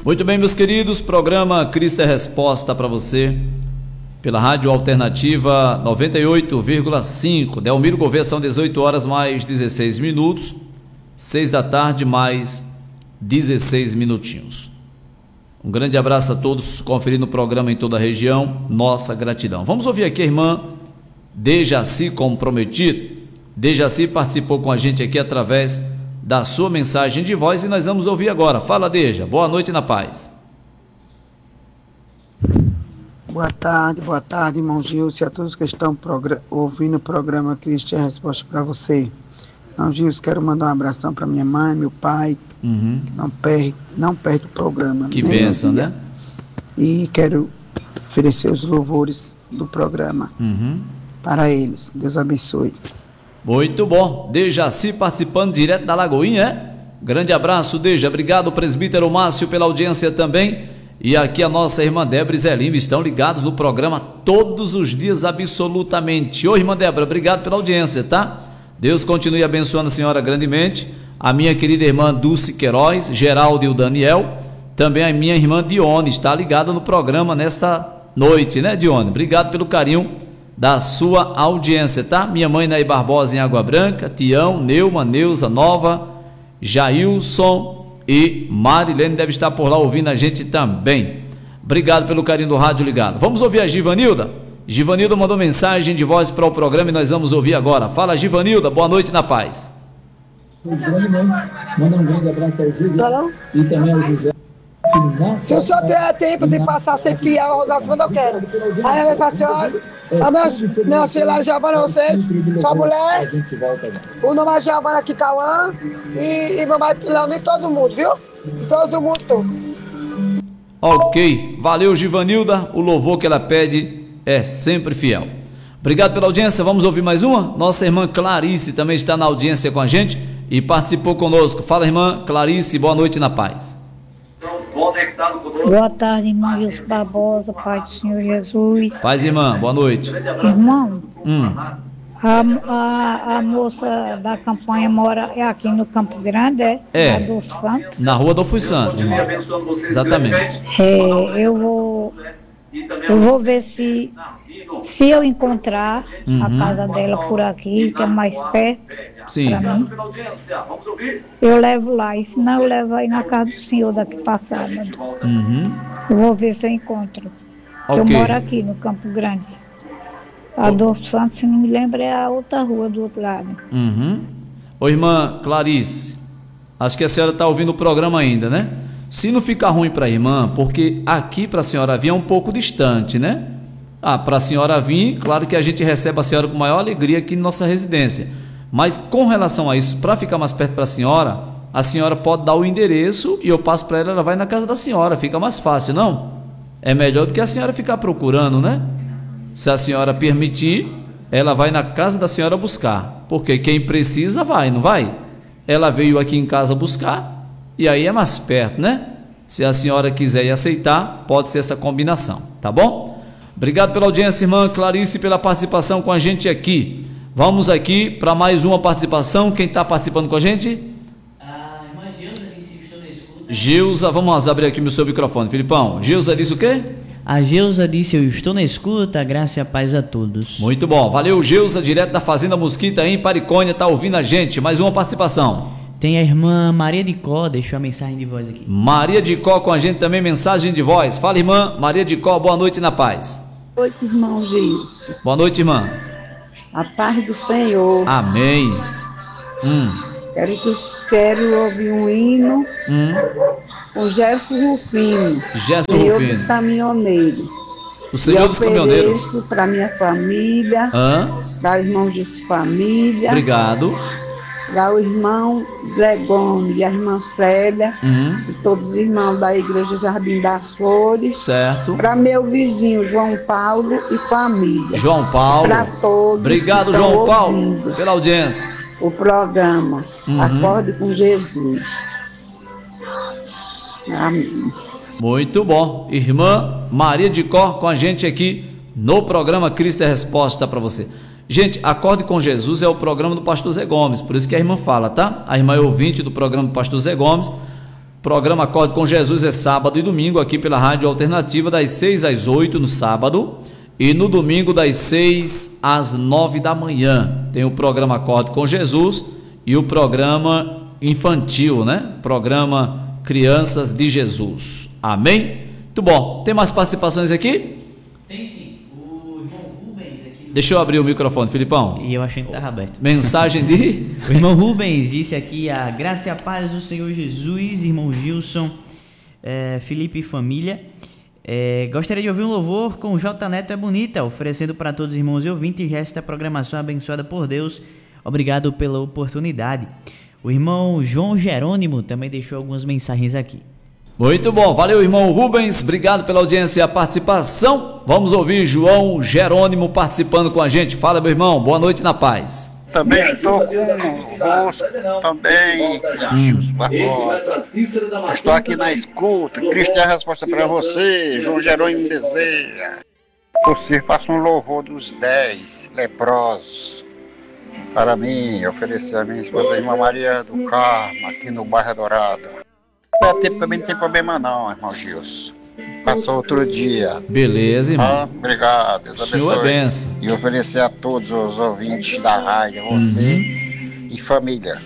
Muito bem, meus queridos, programa Cristo é Resposta para você, pela Rádio Alternativa 98,5, Delmiro Gouveia, são 18 horas mais 16 minutos, 6 da tarde mais 16 minutinhos. Um grande abraço a todos conferindo o programa em toda a região, nossa gratidão. Vamos ouvir aqui a irmã Dejaci, como prometido. Dejaci participou com a gente aqui através da sua mensagem de voz e nós vamos ouvir agora. Fala, Deja. Boa noite na paz. Boa tarde, irmão Gilson, e a todos que estão ouvindo o programa Cristo é a Resposta para você. Irmão Gilson, quero mandar um abração para minha mãe, meu pai, que não perde o programa. Que bênção, né? E quero oferecer os louvores do programa para eles. Deus abençoe. Muito bom. Dejaci participando direto da Lagoinha, é? Grande abraço, Deja. Obrigado, presbítero Márcio, pela audiência também. E aqui a nossa irmã Débora e Zé Lima estão ligados no programa todos os dias, absolutamente. Ô, irmã Débora, obrigado pela audiência, tá? Deus continue abençoando a senhora grandemente. A minha querida irmã Dulce Queiroz, Geraldo e o Daniel. Também a minha irmã Dione está ligada no programa nessa noite, né, Dione? Obrigado pelo carinho da sua audiência, tá? Minha mãe Naí Barbosa em Água Branca, Tião, Neuma, Neuza, Nova, Jailson e Marilene deve estar por lá ouvindo a gente também. Obrigado pelo carinho do rádio ligado. Vamos ouvir a Givanilda? Givanilda mandou mensagem de voz para o programa e nós vamos ouvir agora. Fala, Givanilda, boa noite na paz. Manda um grande abraço ao José e também ao José. Se o senhor der tempo de passar a ser fiel ao quando eu quero. Aí eu para a senhora, minha filha lá, Giovana, vocês, sua mulher, o nome é Giovana aqui, Cauã, e mamãe Leone, todo mundo, viu? Todo mundo. Ok, valeu, Givanilda, o louvor que ela pede é sempre fiel. Obrigado pela audiência, vamos ouvir mais uma? Nossa irmã Clarice também está na audiência com a gente e participou conosco. Fala, irmã Clarice, boa noite na paz. Boa tarde, irmão Wilson Barbosa, Pai do Senhor Jesus. Paz, irmã, boa noite. Irmão, a moça da campanha mora aqui no Campo Grande, É. Adolfo Santos. Na rua Adolfo Santos, irmão. Exatamente. Eu vou ver se eu encontrar a casa dela por aqui, que é mais perto. Sim. Pra mim, eu levo lá, e se não, eu levo aí na casa do senhor daqui para sábado. Eu vou ver se eu encontro. Eu Ok. moro aqui no Campo Grande. Adolfo Santos, se não me lembro, é a outra rua do outro lado. Ô, irmã Clarice, acho que a senhora está ouvindo o programa ainda, né? Se não ficar ruim para a irmã, porque aqui para a senhora vir é um pouco distante, né? Para a senhora vir, claro que a gente recebe a senhora com maior alegria aqui em nossa residência. Mas com relação a isso, para ficar mais perto para a senhora pode dar o endereço e eu passo para ela vai na casa da senhora, fica mais fácil, não? É melhor do que a senhora ficar procurando, né? Se a senhora permitir, ela vai na casa da senhora buscar, porque quem precisa vai, não vai? Ela veio aqui em casa buscar e aí é mais perto, né? Se a senhora quiser e aceitar, pode ser essa combinação, tá bom? Obrigado pela audiência, irmã Clarice, pela participação com a gente aqui. Vamos aqui para mais uma participação. Quem está participando com a gente? A irmã Gilza disse que estou na escuta. Gilza, vamos abrir aqui o seu microfone, Filipão. Gilza disse o quê? A Gilza disse: eu estou na escuta, graça e a paz a todos. Muito bom, valeu, Gilza, direto da Fazenda Mosquita em Paricônia, está ouvindo a gente. Mais uma participação. Tem a irmã Maria de Có, deixou a mensagem de voz aqui. Maria de Có com a gente também, mensagem de voz. Fala, irmã Maria de Có, boa noite na paz. Boa noite, irmão Gilson. Boa noite, irmã. A paz do Senhor. Amém. Quero ouvir um hino com Gerson Rufino. Gerson Senhor Rufino. dos caminhoneiros. O Senhor dos caminhoneiros. Para minha família, para os irmãos de família. Obrigado. Para o irmão Zé Gomes e a irmã Célia, e todos os irmãos da Igreja Jardim das Flores. Certo. Para meu vizinho João Paulo e família. João Paulo. Para todos. Obrigado, que estão João Paulo, ouvindo pela audiência. o programa. Acorde com Jesus. Amém. Muito bom. Irmã Maria de Có com a gente aqui no programa Cristo é Resposta para você. Gente, Acorde com Jesus é o programa do pastor Zé Gomes, por isso que a irmã fala, tá? A irmã é ouvinte do programa do pastor Zé Gomes. Programa Acorde com Jesus é sábado e domingo aqui pela Rádio Alternativa, das 6 às 8 no sábado, e no domingo das 6 às 9 da manhã. Tem o programa Acorde com Jesus e o programa infantil, né? Programa Crianças de Jesus. Amém? Muito bom. Tem mais participações aqui? Tem sim. O irmão Rubens aqui. Deixa eu abrir o microfone, Filipão. E eu achei que estava aberto. Mensagem de... O irmão Rubens disse aqui: a graça e a paz do Senhor Jesus, irmão Gilson, Felipe e família. Gostaria de ouvir um louvor com o J Neto é Bonita, oferecendo para todos os irmãos e ouvintes esta programação abençoada por Deus. Obrigado pela oportunidade. O irmão João Jerônimo também deixou algumas mensagens aqui. Muito bom, valeu irmão Rubens, obrigado pela audiência e a participação. Vamos ouvir João Jerônimo participando com a gente. Fala, meu irmão, boa noite na paz. Também estou com o rosto, também, Gilson Barbosa. Estou aqui na escuta. Cristo é a resposta para você, João Jerônimo Bezerra. Você faça um louvor dos 10 leprosos para mim, oferecer a minha esposa, a irmã Maria do Carmo, aqui no bairro Adorado. Também não tem problema não, irmão Gilson. Passa outro dia. Beleza, irmão. Obrigado, Deus abençoe. Senhor é benção. E oferecer a todos os ouvintes da rádio, você e família.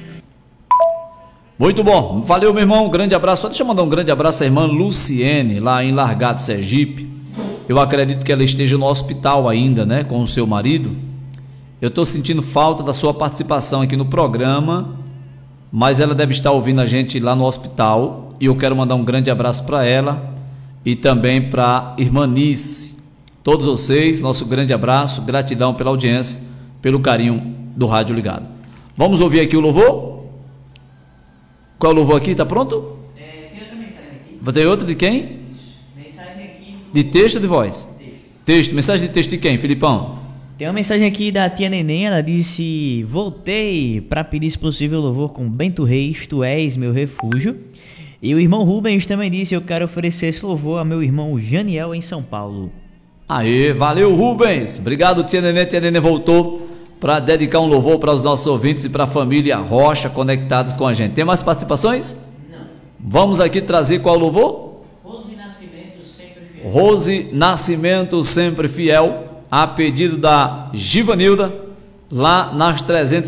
Muito bom, valeu meu irmão, um grande abraço. Só deixa eu mandar um grande abraço à irmã Luciene, lá em Largado, Sergipe. Eu acredito que ela esteja no hospital ainda, né, com o seu marido. Eu estou sentindo falta da sua participação aqui no programa, mas ela deve estar ouvindo a gente lá no hospital. E eu quero mandar um grande abraço para ela e também para a irmã Nice. Todos vocês, nosso grande abraço, gratidão pela audiência, pelo carinho do Rádio Ligado. Vamos ouvir aqui o louvor? Qual é o louvor aqui? Tá pronto? Tem outra mensagem aqui. Tem outra de quem? Mensagem aqui de texto ou de voz? Texto. Mensagem de texto de quem, Filipão? Tem uma mensagem aqui da tia Neném. Ela disse: voltei para pedir se possível louvor com Bento Reis, tu és meu refúgio. E o irmão Rubens também disse: eu quero oferecer esse louvor a meu irmão Janiel em São Paulo. Aê, valeu Rubens, obrigado tia Nenê voltou para dedicar um louvor para os nossos ouvintes e para a família Rocha conectados com a gente. Tem mais participações? Não. Vamos aqui trazer qual louvor? Rose Nascimento sempre fiel. Rose Nascimento sempre fiel, a pedido da Givanilda, lá nas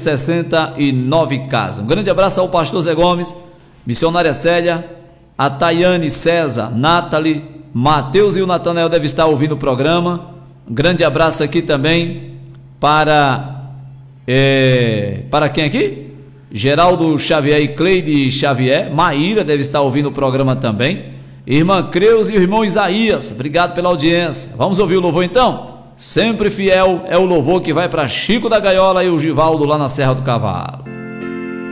369 casas. Um grande abraço ao pastor Zé Gomes, missionária Célia, a Tayane César, Nathalie, Mateus e o Natanael devem estar ouvindo o programa. Um grande abraço aqui também para quem aqui? Geraldo Xavier e Cleide Xavier. Maíra deve estar ouvindo o programa também. Irmã Creus e o irmão Isaías, obrigado pela audiência. Vamos ouvir o louvor então? Sempre fiel é o louvor que vai para Chico da Gaiola e o Givaldo lá na Serra do Cavalo.